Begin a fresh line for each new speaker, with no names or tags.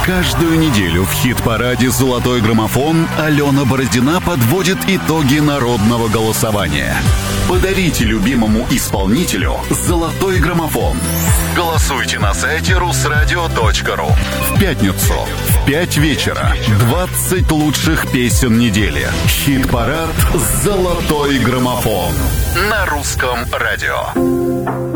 Каждую неделю в хит-параде «Золотой граммофон» Алена Бороздина подводит итоги народного голосования. Подарите любимому исполнителю «Золотой граммофон». Голосуйте на сайте rusradio.ru. В пятницу в 5 вечера 20 лучших песен недели. Хит-парад «Золотой граммофон» на Русском радио.